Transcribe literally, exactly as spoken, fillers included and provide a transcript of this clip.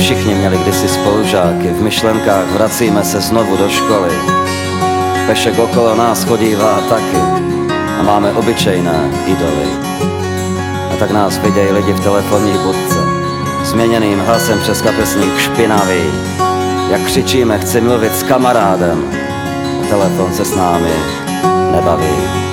všichni měli kdysi spolužáky, v myšlenkách vracíme se znovu do školy. Pešek okolo nás chodívá taky a máme obyčejné idoly. A tak nás vidějí lidi v telefonní budce, změněným hlasem přes kapesník špinavý. Jak křičíme, chci mluvit s kamarádem, a telefon se s námi nebaví.